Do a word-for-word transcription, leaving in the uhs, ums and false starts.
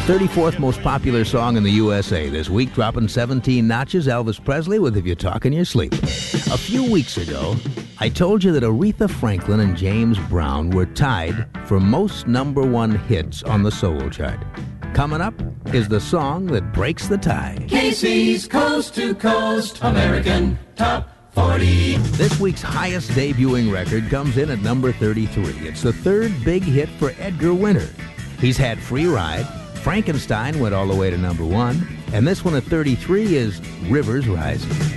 thirty-fourth most popular song in the U S A. This week, dropping seventeen notches, Elvis Presley with If You Talk in Your Sleep. A few weeks ago, I told you that Aretha Franklin and James Brown were tied for most number one hits on the soul chart. Coming up is the song that breaks the tie. K C's Coast to Coast American Top forty. This week's highest debuting record comes in at number thirty-three. It's the third big hit for Edgar Winter. He's had Free Ride, Frankenstein went all the way to number one, and this one at thirty-three is Rivers Rising.